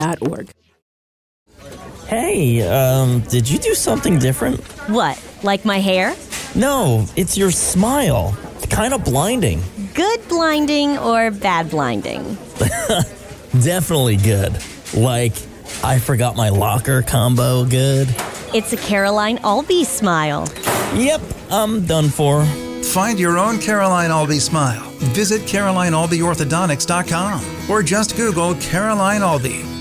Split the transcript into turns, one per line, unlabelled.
Hey, did you do something different?
What, like my hair?
No, it's your smile. It's kind of blinding.
Good blinding or bad blinding?
Definitely good. Like, I forgot my locker combo good.
It's a Caroline Albee smile.
Yep, I'm done for.
Find your own Caroline Albee smile. Visit CarolineAlbeeOrthodontics.com or just Google Caroline Albee.